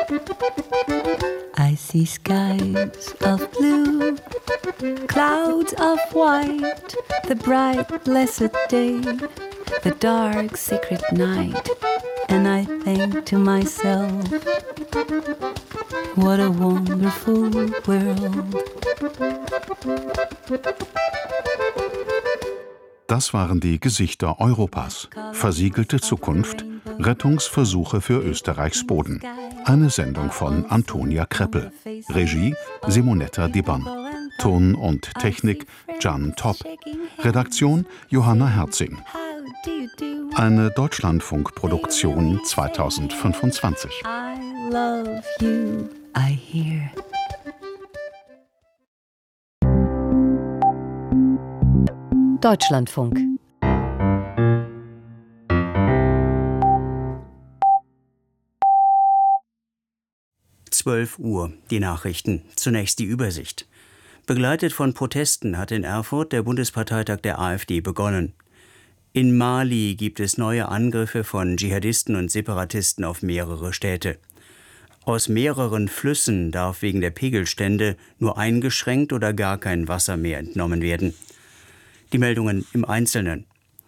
I see skies of blue, clouds of white, the bright blessed day, the dark secret night, and I think to myself, what a wonderful world. Das waren die Gesichter Europas. Versiegelte Zukunft, Rettungsversuche für Österreichs Boden. Eine Sendung von Antonia Kreppel. Regie Simonetta Dibban. Ton und Technik Jan Topp. Redaktion Johanna Herzing. Eine Deutschlandfunk-Produktion 2025. I love you, I hear. Deutschlandfunk. Uhr, die Nachrichten. Zunächst die Übersicht. Begleitet von Protesten hat in Erfurt der Bundesparteitag der AfD begonnen. In Mali gibt es neue Angriffe von Dschihadisten und Separatisten auf mehrere Städte. Aus mehreren Flüssen darf wegen der Pegelstände nur eingeschränkt oder gar kein Wasser mehr entnommen werden. Die Meldungen im Einzelnen.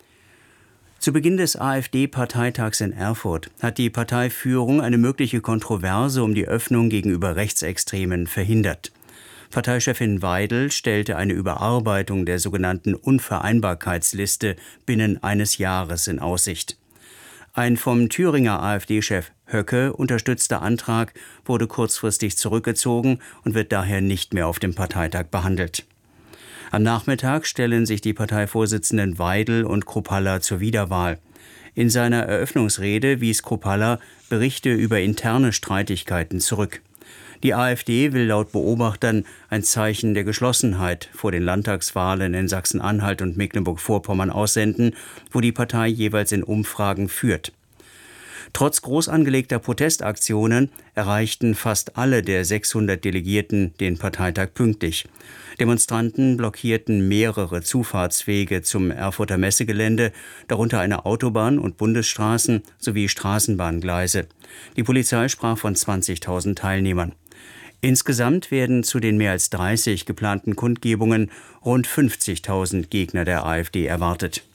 Zu Beginn des AfD-Parteitags in Erfurt hat die Parteiführung eine mögliche Kontroverse um die Öffnung gegenüber Rechtsextremen verhindert. Parteichefin Weidel stellte eine Überarbeitung der sogenannten Unvereinbarkeitsliste binnen eines Jahres in Aussicht. Ein vom Thüringer AfD-Chef Höcke unterstützter Antrag wurde kurzfristig zurückgezogen und wird daher nicht mehr auf dem Parteitag behandelt. Am Nachmittag stellen sich die Parteivorsitzenden Weidel und Kruppalla zur Wiederwahl. In seiner Eröffnungsrede wies Kruppalla Berichte über interne Streitigkeiten zurück. Die AfD will laut Beobachtern ein Zeichen der Geschlossenheit vor den Landtagswahlen in Sachsen-Anhalt und Mecklenburg-Vorpommern aussenden, wo die Partei jeweils in Umfragen führt. Trotz groß angelegter Protestaktionen erreichten fast alle der 600 Delegierten den Parteitag pünktlich. Demonstranten blockierten mehrere Zufahrtswege zum Erfurter Messegelände, darunter eine Autobahn und Bundesstraßen sowie Straßenbahngleise. Die Polizei sprach von 20.000 Teilnehmern. Insgesamt werden zu den mehr als 30 geplanten Kundgebungen rund 50.000 Gegner der AfD erwartet.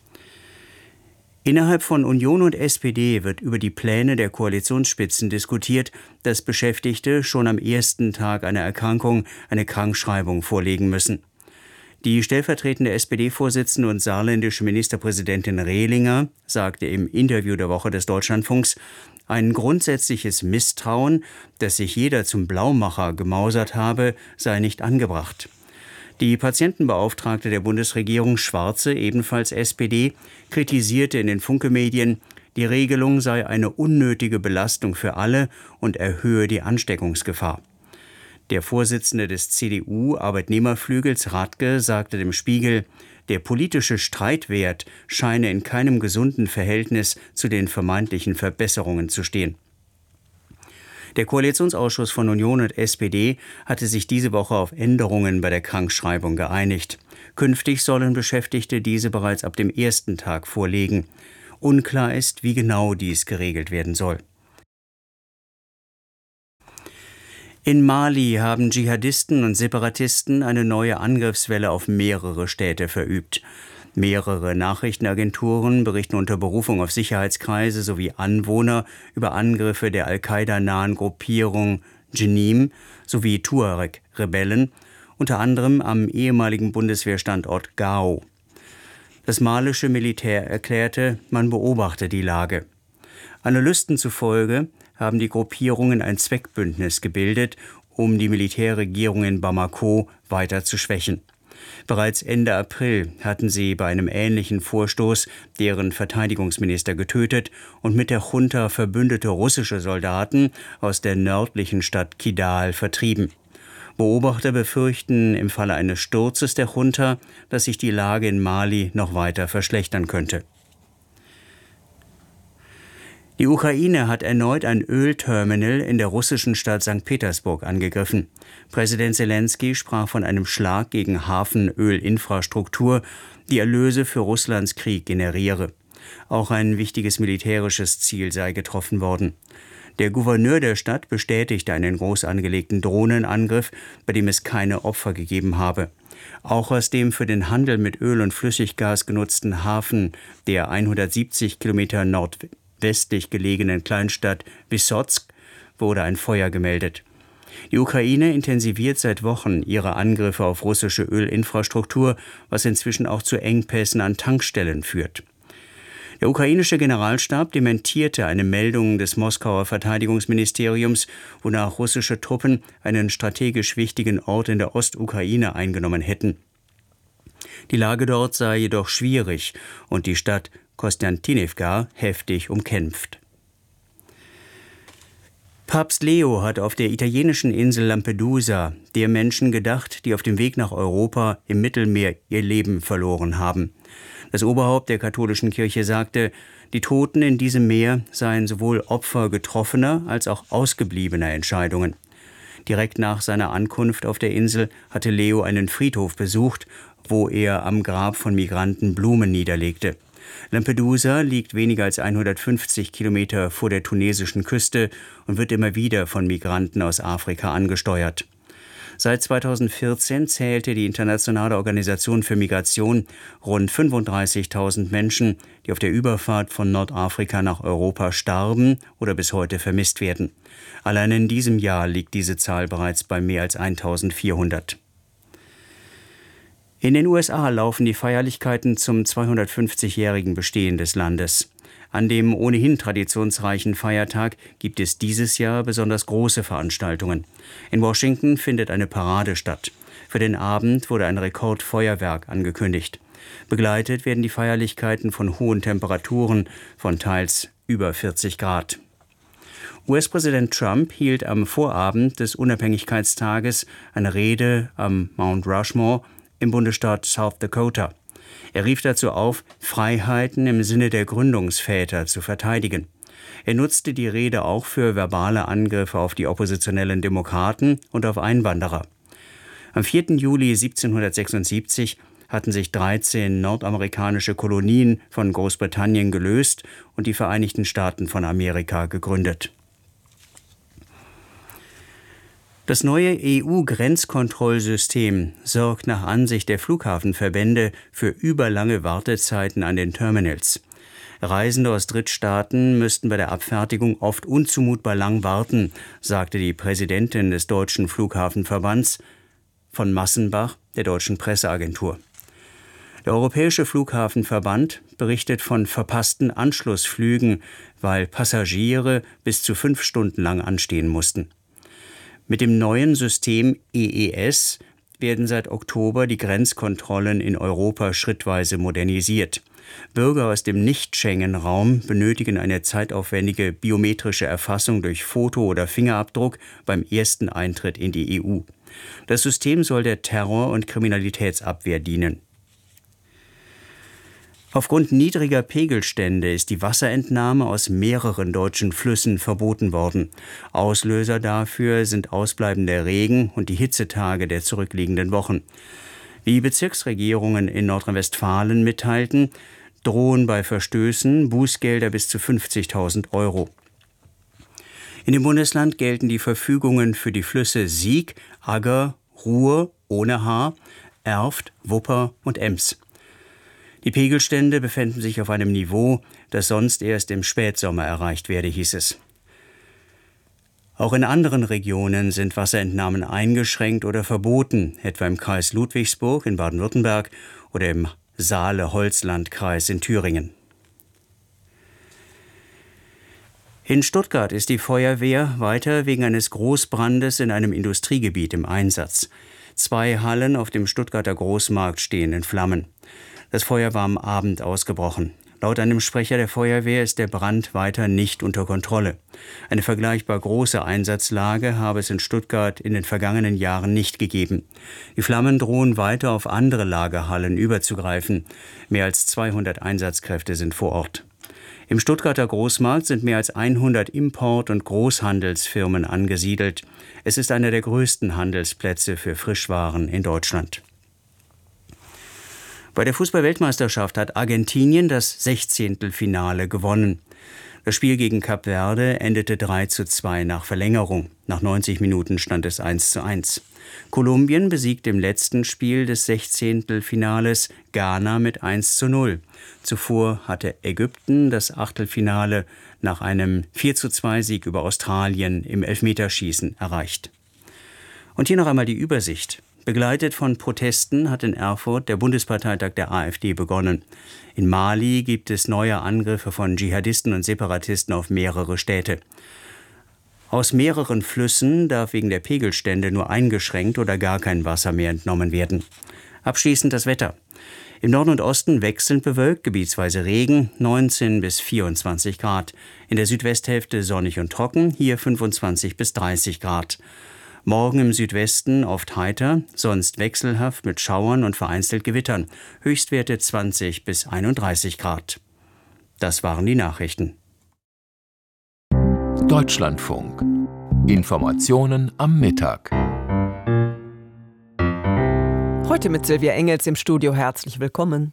Innerhalb von Union und SPD wird über die Pläne der Koalitionsspitzen diskutiert, dass Beschäftigte schon am ersten Tag einer Erkrankung eine Krankschreibung vorlegen müssen. Die stellvertretende SPD-Vorsitzende und saarländische Ministerpräsidentin Rehlinger sagte im Interview der Woche des Deutschlandfunks, ein grundsätzliches Misstrauen, dass sich jeder zum Blaumacher gemausert habe, sei nicht angebracht. Die Patientenbeauftragte der Bundesregierung Schwarze, ebenfalls SPD, kritisierte in den Funke-Medien, die Regelung sei eine unnötige Belastung für alle und erhöhe die Ansteckungsgefahr. Der Vorsitzende des CDU-Arbeitnehmerflügels Radke sagte dem Spiegel, der politische Streitwert scheine in keinem gesunden Verhältnis zu den vermeintlichen Verbesserungen zu stehen. Der Koalitionsausschuss von Union und SPD hatte sich diese Woche auf Änderungen bei der Krankschreibung geeinigt. Künftig sollen Beschäftigte diese bereits ab dem ersten Tag vorlegen. Unklar ist, wie genau dies geregelt werden soll. In Mali haben Dschihadisten und Separatisten eine neue Angriffswelle auf mehrere Städte verübt. Mehrere Nachrichtenagenturen berichten unter Berufung auf Sicherheitskreise sowie Anwohner über Angriffe der Al-Qaida-nahen Gruppierung Jenim sowie Tuareg-Rebellen, unter anderem am ehemaligen Bundeswehrstandort Gao. Das malische Militär erklärte, man beobachte die Lage. Analysten zufolge haben die Gruppierungen ein Zweckbündnis gebildet, um die Militärregierung in Bamako weiter zu schwächen. Bereits Ende April hatten sie bei einem ähnlichen Vorstoß deren Verteidigungsminister getötet und mit der Junta verbündete russische Soldaten aus der nördlichen Stadt Kidal vertrieben. Beobachter befürchten im Falle eines Sturzes der Junta, dass sich die Lage in Mali noch weiter verschlechtern könnte. Die Ukraine hat erneut ein Ölterminal in der russischen Stadt St. Petersburg angegriffen. Präsident Selenskyj sprach von einem Schlag gegen Hafenölinfrastruktur, die Erlöse für Russlands Krieg generiere. Auch ein wichtiges militärisches Ziel sei getroffen worden. Der Gouverneur der Stadt bestätigte einen groß angelegten Drohnenangriff, bei dem es keine Opfer gegeben habe. Auch aus dem für den Handel mit Öl und Flüssiggas genutzten Hafen der 170 Kilometer nordwestlich gelegenen Kleinstadt Wysock wurde ein Feuer gemeldet. Die Ukraine intensiviert seit Wochen ihre Angriffe auf russische Ölinfrastruktur, was inzwischen auch zu Engpässen an Tankstellen führt. Der ukrainische Generalstab dementierte eine Meldung des Moskauer Verteidigungsministeriums, wonach russische Truppen einen strategisch wichtigen Ort in der Ostukraine eingenommen hätten. Die Lage dort sei jedoch schwierig und die Stadt Kostantinivka heftig umkämpft. Papst Leo hat auf der italienischen Insel Lampedusa der Menschen gedacht, die auf dem Weg nach Europa im Mittelmeer ihr Leben verloren haben. Das Oberhaupt der katholischen Kirche sagte, die Toten in diesem Meer seien sowohl Opfer getroffener als auch ausgebliebener Entscheidungen. Direkt nach seiner Ankunft auf der Insel hatte Leo einen Friedhof besucht, wo er am Grab von Migranten Blumen niederlegte. Lampedusa liegt weniger als 150 Kilometer vor der tunesischen Küste und wird immer wieder von Migranten aus Afrika angesteuert. Seit 2014 zählte die Internationale Organisation für Migration rund 35.000 Menschen, die auf der Überfahrt von Nordafrika nach Europa starben oder bis heute vermisst werden. Allein in diesem Jahr liegt diese Zahl bereits bei mehr als 1.400. In den USA laufen die Feierlichkeiten zum 250-jährigen Bestehen des Landes. An dem ohnehin traditionsreichen Feiertag gibt es dieses Jahr besonders große Veranstaltungen. In Washington findet eine Parade statt. Für den Abend wurde ein Rekordfeuerwerk angekündigt. Begleitet werden die Feierlichkeiten von hohen Temperaturen von teils über 40 Grad. US-Präsident Trump hielt am Vorabend des Unabhängigkeitstages eine Rede am Mount Rushmore im Bundesstaat South Dakota. Er rief dazu auf, Freiheiten im Sinne der Gründungsväter zu verteidigen. Er nutzte die Rede auch für verbale Angriffe auf die oppositionellen Demokraten und auf Einwanderer. Am 4. Juli 1776 hatten sich 13 nordamerikanische Kolonien von Großbritannien gelöst und die Vereinigten Staaten von Amerika gegründet. Das neue EU-Grenzkontrollsystem sorgt nach Ansicht der Flughafenverbände für überlange Wartezeiten an den Terminals. Reisende aus Drittstaaten müssten bei der Abfertigung oft unzumutbar lang warten, sagte die Präsidentin des Deutschen Flughafenverbands von Massenbach der Deutschen Presseagentur. Der Europäische Flughafenverband berichtet von verpassten Anschlussflügen, weil Passagiere bis zu 5 Stunden lang anstehen mussten. Mit dem neuen System EES werden seit Oktober die Grenzkontrollen in Europa schrittweise modernisiert. Bürger aus dem Nicht-Schengen-Raum benötigen eine zeitaufwendige biometrische Erfassung durch Foto oder Fingerabdruck beim ersten Eintritt in die EU. Das System soll der Terror- und Kriminalitätsabwehr dienen. Aufgrund niedriger Pegelstände ist die Wasserentnahme aus mehreren deutschen Flüssen verboten worden. Auslöser dafür sind ausbleibender Regen und die Hitzetage der zurückliegenden Wochen. Wie Bezirksregierungen in Nordrhein-Westfalen mitteilten, drohen bei Verstößen Bußgelder bis zu 50.000 Euro. In dem Bundesland gelten die Verfügungen für die Flüsse Sieg, Agger, Ruhr ohne H, Erft, Wupper und Ems. Die Pegelstände befänden sich auf einem Niveau, das sonst erst im Spätsommer erreicht werde, hieß es. Auch in anderen Regionen sind Wasserentnahmen eingeschränkt oder verboten, etwa im Kreis Ludwigsburg in Baden-Württemberg oder im Saale-Holzland-Kreis in Thüringen. In Stuttgart ist die Feuerwehr weiter wegen eines Großbrandes in einem Industriegebiet im Einsatz. 2 Hallen auf dem Stuttgarter Großmarkt stehen in Flammen. Das Feuer war am Abend ausgebrochen. Laut einem Sprecher der Feuerwehr ist der Brand weiter nicht unter Kontrolle. Eine vergleichbar große Einsatzlage habe es in Stuttgart in den vergangenen Jahren nicht gegeben. Die Flammen drohen weiter auf andere Lagerhallen überzugreifen. Mehr als 200 Einsatzkräfte sind vor Ort. Im Stuttgarter Großmarkt sind mehr als 100 Import- und Großhandelsfirmen angesiedelt. Es ist einer der größten Handelsplätze für Frischwaren in Deutschland. Bei der Fußball-Weltmeisterschaft hat Argentinien das 16. Finale gewonnen. Das Spiel gegen Kap Verde endete 3:2 nach Verlängerung. Nach 90 Minuten stand es 1:1. Kolumbien besiegte im letzten Spiel des 16. Finales Ghana mit 1:0. Zuvor hatte Ägypten das Achtelfinale nach einem 4:2-Sieg über Australien im Elfmeterschießen erreicht. Und hier noch einmal die Übersicht. Begleitet von Protesten hat in Erfurt der Bundesparteitag der AfD begonnen. In Mali gibt es neue Angriffe von Dschihadisten und Separatisten auf mehrere Städte. Aus mehreren Flüssen darf wegen der Pegelstände nur eingeschränkt oder gar kein Wasser mehr entnommen werden. Abschließend das Wetter. Im Norden und Osten wechselnd bewölkt, gebietsweise Regen, 19 bis 24 Grad. In der Südwesthälfte sonnig und trocken, hier 25 bis 30 Grad. Morgen im Südwesten oft heiter, sonst wechselhaft mit Schauern und vereinzelt Gewittern. Höchstwerte 20 bis 31 Grad. Das waren die Nachrichten. Deutschlandfunk. Informationen am Mittag. Heute mit Silvia Engels im Studio. Herzlich willkommen.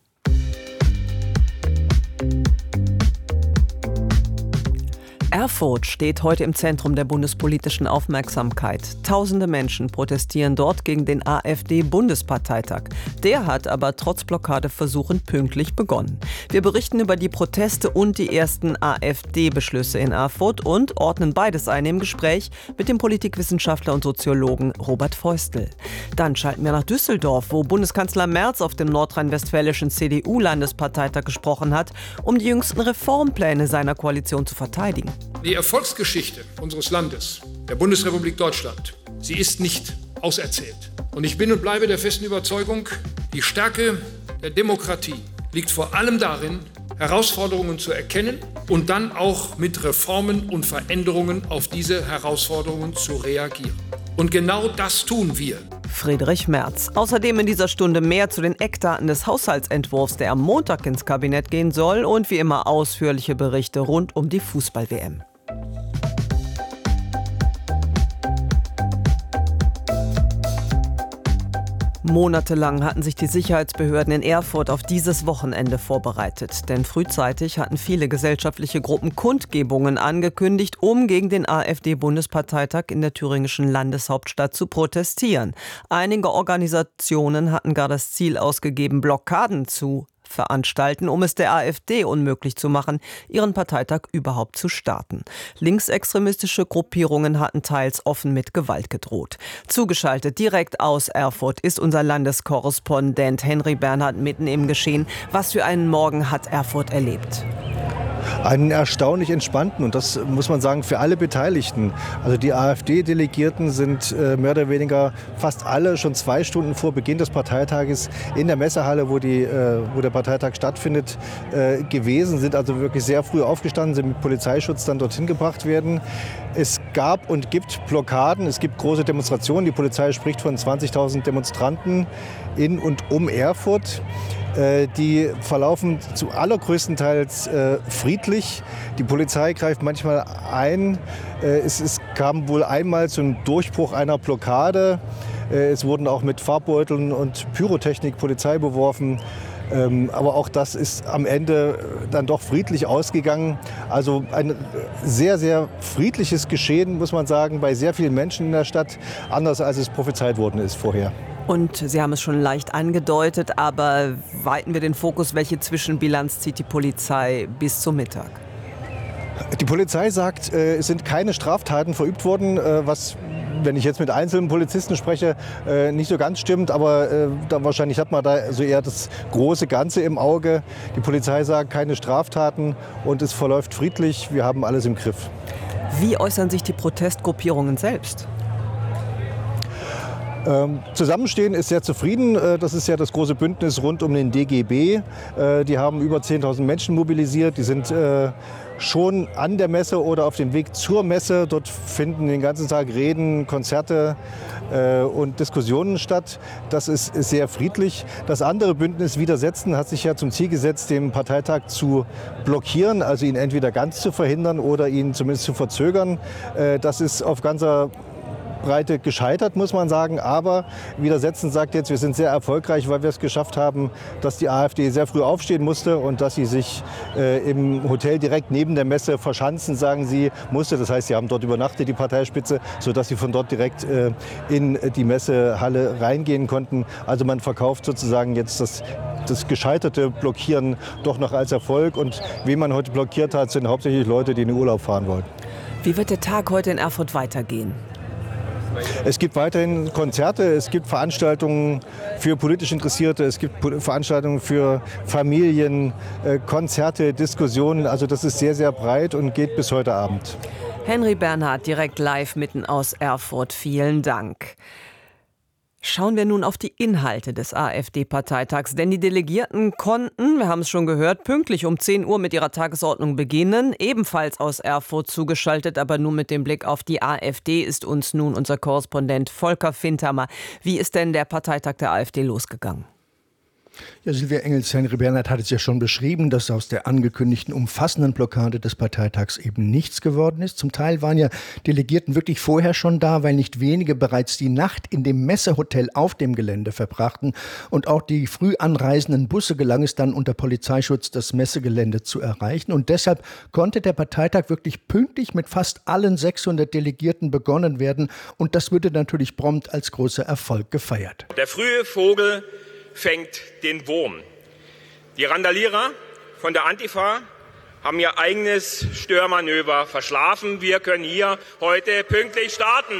Erfurt steht heute im Zentrum der bundespolitischen Aufmerksamkeit. Tausende Menschen protestieren dort gegen den AfD-Bundesparteitag. Der hat aber trotz Blockadeversuchen pünktlich begonnen. Wir berichten über die Proteste und die ersten AfD-Beschlüsse in Erfurt und ordnen beides ein im Gespräch mit dem Politikwissenschaftler und Soziologen Robert Feustel. Dann schalten wir nach Düsseldorf, wo Bundeskanzler Merz auf dem nordrhein-westfälischen CDU-Landesparteitag gesprochen hat, um die jüngsten Reformpläne seiner Koalition zu verteidigen. Die Erfolgsgeschichte unseres Landes, der Bundesrepublik Deutschland, sie ist nicht auserzählt. Und ich bin und bleibe der festen Überzeugung, die Stärke der Demokratie liegt vor allem darin, Herausforderungen zu erkennen und dann auch mit Reformen und Veränderungen auf diese Herausforderungen zu reagieren. Und genau das tun wir. Friedrich Merz. Außerdem in dieser Stunde mehr zu den Eckdaten des Haushaltsentwurfs, der am Montag ins Kabinett gehen soll, und wie immer ausführliche Berichte rund um die Fußball-WM. Monatelang hatten sich die Sicherheitsbehörden in Erfurt auf dieses Wochenende vorbereitet. Denn frühzeitig hatten viele gesellschaftliche Gruppen Kundgebungen angekündigt, um gegen den AfD-Bundesparteitag in der thüringischen Landeshauptstadt zu protestieren. Einige Organisationen hatten gar das Ziel ausgegeben, Blockaden zu veranstalten, um es der AfD unmöglich zu machen, ihren Parteitag überhaupt zu starten. Linksextremistische Gruppierungen hatten teils offen mit Gewalt gedroht. Zugeschaltet direkt aus Erfurt ist unser Landeskorrespondent Henry Bernhard mitten im Geschehen. Was für einen Morgen hat Erfurt erlebt? Einen erstaunlich entspannten, und das muss man sagen, für alle Beteiligten. Also die AfD-Delegierten sind mehr oder weniger fast alle schon 2 Stunden vor Beginn des Parteitages in der Messehalle, wo der Parteitag stattfindet, gewesen, sind also wirklich sehr früh aufgestanden, sind mit Polizeischutz dann dorthin gebracht werden. Es gab und gibt Blockaden, es gibt große Demonstrationen. Die Polizei spricht von 20.000 Demonstranten in und um Erfurt. Die verlaufen zu allergrößtenteils friedlich. Die Polizei greift manchmal ein. Es kam wohl einmal zum Durchbruch einer Blockade. Es wurden auch mit Farbbeuteln und Pyrotechnik Polizei beworfen. Aber auch das ist am Ende dann doch friedlich ausgegangen. Also ein sehr, sehr friedliches Geschehen, muss man sagen, bei sehr vielen Menschen in der Stadt. Anders als es prophezeit worden ist vorher. Und Sie haben es schon leicht angedeutet, aber weiten wir den Fokus, welche Zwischenbilanz zieht die Polizei bis zum Mittag? Die Polizei sagt, es sind keine Straftaten verübt worden, was, wenn ich jetzt mit einzelnen Polizisten spreche, nicht so ganz stimmt, aber wahrscheinlich hat man da so eher das große Ganze im Auge. Die Polizei sagt, keine Straftaten und es verläuft friedlich, wir haben alles im Griff. Wie äußern sich die Protestgruppierungen selbst? Zusammenstehen ist sehr zufrieden. Das ist ja das große Bündnis rund um den DGB. Die haben über 10.000 Menschen mobilisiert. Die sind schon an der Messe oder auf dem Weg zur Messe. Dort finden den ganzen Tag Reden, Konzerte und Diskussionen statt. Das ist sehr friedlich. Das andere Bündnis Widersetzen hat sich ja zum Ziel gesetzt, den Parteitag zu blockieren, also ihn entweder ganz zu verhindern oder ihn zumindest zu verzögern. Das ist auf ganzer Bandbreite gescheitert, muss man sagen. Aber Widersetzen sagt jetzt, wir sind sehr erfolgreich, weil wir es geschafft haben, dass die AfD sehr früh aufstehen musste und dass sie sich im Hotel direkt neben der Messe verschanzen, sagen sie, musste. Das heißt, sie haben dort übernachtet, die Parteispitze, sodass sie von dort direkt in die Messehalle reingehen konnten. Also man verkauft sozusagen jetzt das gescheiterte Blockieren doch noch als Erfolg. Und wen man heute blockiert hat, sind hauptsächlich Leute, die in den Urlaub fahren wollen. Wie wird der Tag heute in Erfurt weitergehen? Es gibt weiterhin Konzerte, es gibt Veranstaltungen für politisch Interessierte, es gibt Veranstaltungen für Familien, Konzerte, Diskussionen. Also das ist sehr, sehr breit und geht bis heute Abend. Henry Bernhard, direkt live mitten aus Erfurt. Vielen Dank. Schauen wir nun auf die Inhalte des AfD-Parteitags. Denn die Delegierten konnten, wir haben es schon gehört, pünktlich um 10 Uhr mit ihrer Tagesordnung beginnen. Ebenfalls aus Erfurt zugeschaltet, aber nur mit dem Blick auf die AfD, ist uns nun unser Korrespondent Volker Findhammer. Wie ist denn der Parteitag der AfD losgegangen? Ja, Silvia Engels, Henry Bernhard hat es ja schon beschrieben, dass aus der angekündigten umfassenden Blockade des Parteitags eben nichts geworden ist. Zum Teil waren ja Delegierten wirklich vorher schon da, weil nicht wenige bereits die Nacht in dem Messehotel auf dem Gelände verbrachten. Und auch die früh anreisenden Busse gelang es dann unter Polizeischutz, das Messegelände zu erreichen. Und deshalb konnte der Parteitag wirklich pünktlich mit fast allen 600 Delegierten begonnen werden. Und das wurde natürlich prompt als großer Erfolg gefeiert. Der frühe Vogel fängt den Wurm. Die Randalierer von der Antifa haben ihr eigenes Störmanöver verschlafen. Wir können hier heute pünktlich starten.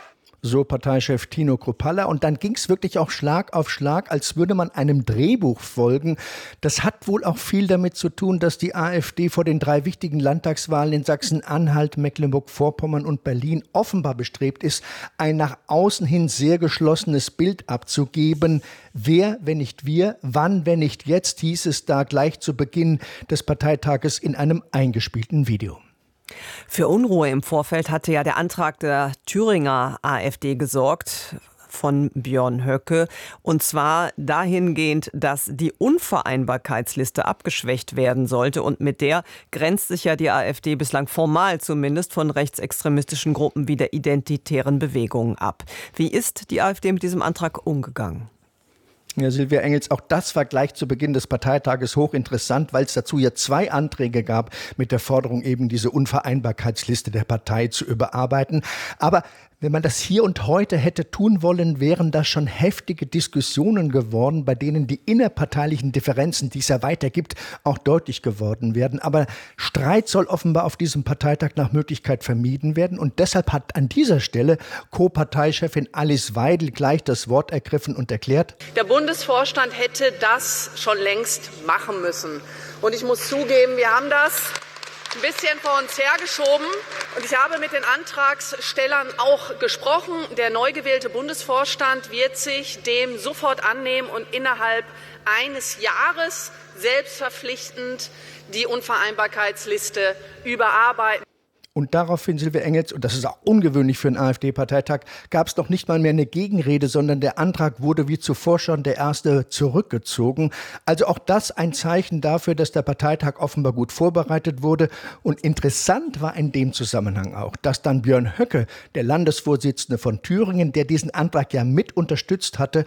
So Parteichef Tino Kruppalla. Und dann ging es wirklich auch Schlag auf Schlag, als würde man einem Drehbuch folgen. Das hat wohl auch viel damit zu tun, dass die AfD vor den 3 wichtigen Landtagswahlen in Sachsen-Anhalt, Mecklenburg-Vorpommern und Berlin offenbar bestrebt ist, ein nach außen hin sehr geschlossenes Bild abzugeben. Wer, wenn nicht wir, wann, wenn nicht jetzt, hieß es da gleich zu Beginn des Parteitages in einem eingespielten Video. Für Unruhe im Vorfeld hatte ja der Antrag der Thüringer AfD gesorgt von Björn Höcke. Und zwar dahingehend, dass die Unvereinbarkeitsliste abgeschwächt werden sollte. Und mit der grenzt sich ja die AfD bislang formal zumindest von rechtsextremistischen Gruppen wie der Identitären Bewegungen ab. Wie ist die AfD mit diesem Antrag umgegangen? Ja, Silvia Engels, auch das war gleich zu Beginn des Parteitages hochinteressant, weil es dazu ja 2 Anträge gab mit der Forderung, eben diese Unvereinbarkeitsliste der Partei zu überarbeiten. Aber wenn man das hier und heute hätte tun wollen, wären das schon heftige Diskussionen geworden, bei denen die innerparteilichen Differenzen, die es ja weiter gibt, auch deutlich geworden werden. Aber Streit soll offenbar auf diesem Parteitag nach Möglichkeit vermieden werden. Und deshalb hat an dieser Stelle Co-Parteichefin Alice Weidel gleich das Wort ergriffen und erklärt: Der Bundesvorstand hätte das schon längst machen müssen. Und ich muss zugeben, wir haben das ein bisschen vor uns hergeschoben. Und ich habe mit den Antragstellern auch gesprochen. Der neu gewählte Bundesvorstand wird sich dem sofort annehmen und innerhalb eines Jahres selbstverpflichtend die Unvereinbarkeitsliste überarbeiten. Und daraufhin, Silvia Engels, und das ist auch ungewöhnlich für einen AfD-Parteitag, gab es noch nicht mal mehr eine Gegenrede, sondern der Antrag wurde wie zuvor schon der erste zurückgezogen. Also auch das ein Zeichen dafür, dass der Parteitag offenbar gut vorbereitet wurde. Und interessant war in dem Zusammenhang auch, dass dann Björn Höcke, der Landesvorsitzende von Thüringen, der diesen Antrag ja mit unterstützt hatte,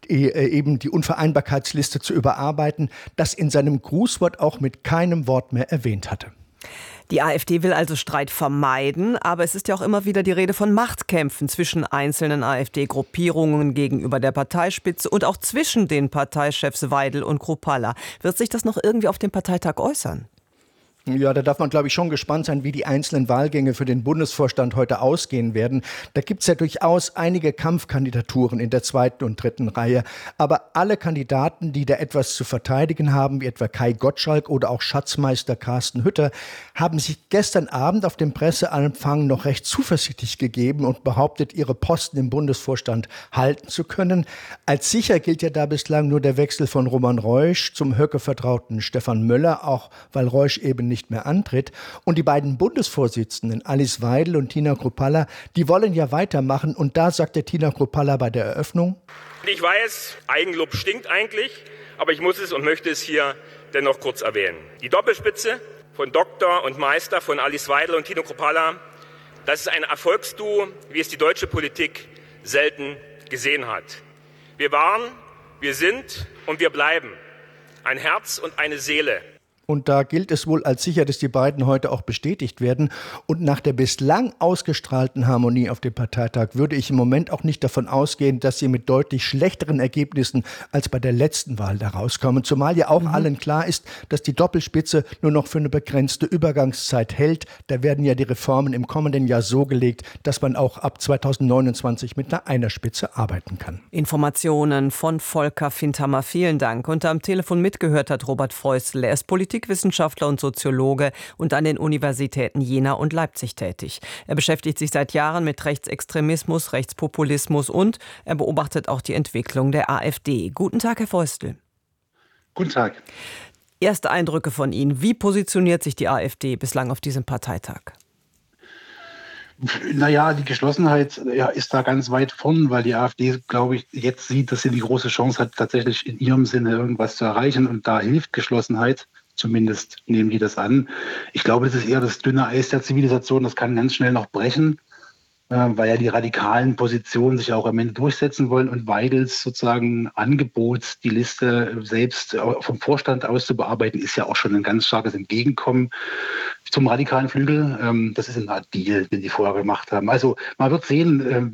eben die Unvereinbarkeitsliste zu überarbeiten, das in seinem Grußwort auch mit keinem Wort mehr erwähnt hatte. Die AfD will also Streit vermeiden, aber es ist ja auch immer wieder die Rede von Machtkämpfen zwischen einzelnen AfD-Gruppierungen gegenüber der Parteispitze und auch zwischen den Parteichefs Weidel und Kruppalla. Wird sich das noch irgendwie auf dem Parteitag äußern? Ja, da darf man, glaube ich, schon gespannt sein, wie die einzelnen Wahlgänge für den Bundesvorstand heute ausgehen werden. Da gibt es ja durchaus einige Kampfkandidaturen in der 2. und 3. Reihe. Aber alle Kandidaten, die da etwas zu verteidigen haben, wie etwa Kai Gottschalk oder auch Schatzmeister Carsten Hütter, haben sich gestern Abend auf dem Presseempfang noch recht zuversichtlich gegeben und behauptet, ihre Posten im Bundesvorstand halten zu können. Als sicher gilt ja da bislang nur der Wechsel von Roman Reusch zum Höcke-vertrauten Stefan Möller, auch weil Reusch eben nicht mehr antritt. Und die beiden Bundesvorsitzenden, Alice Weidel und Tina Kruppalla, die wollen ja weitermachen. Und da sagte Tina Kruppalla bei der Eröffnung: Ich weiß, Eigenlob stinkt eigentlich, aber ich muss es und möchte es hier dennoch kurz erwähnen. Die Doppelspitze von Doktor und Meister von Alice Weidel und Tina Kruppalla Das ist ein Erfolgsduo, wie es die deutsche Politik selten gesehen hat. Wir waren, wir sind und wir bleiben ein Herz und eine Seele. Und da gilt es wohl als sicher, dass die beiden heute auch bestätigt werden. Und nach der bislang ausgestrahlten Harmonie auf dem Parteitag würde ich im Moment auch nicht davon ausgehen, dass sie mit deutlich schlechteren Ergebnissen als bei der letzten Wahl da rauskommen. Zumal ja auch allen klar ist, dass die Doppelspitze nur noch für eine begrenzte Übergangszeit hält. Da werden ja die Reformen im kommenden Jahr so gelegt, dass man auch ab 2029 mit einer Einerspitze arbeiten kann. Informationen von Volker Findhammer. Vielen Dank. Und am Telefon mitgehört hat Robert Feustel. Er ist Politikwissenschaftler und Soziologe und an den Universitäten Jena und Leipzig tätig. Er beschäftigt sich seit Jahren mit Rechtsextremismus, Rechtspopulismus und er beobachtet auch die Entwicklung der AfD. Guten Tag, Herr Feustel. Guten Tag. Erste Eindrücke von Ihnen. Wie positioniert sich die AfD bislang auf diesem Parteitag? Naja, die Geschlossenheit ist da ganz weit vorn, weil die AfD, glaube ich, jetzt sieht, dass sie die große Chance hat, tatsächlich in ihrem Sinne irgendwas zu erreichen. Und da hilft Geschlossenheit. Zumindest nehmen die das an. Ich glaube, das ist eher das dünne Eis der Zivilisation. Das kann ganz schnell noch brechen, weil ja die radikalen Positionen sich auch am Ende durchsetzen wollen. Und Weigels sozusagen Angebot, die Liste selbst vom Vorstand aus zu bearbeiten, ist ja auch schon ein ganz starkes Entgegenkommen zum radikalen Flügel. Das ist eine Art Deal, den die vorher gemacht haben. Also man wird sehen,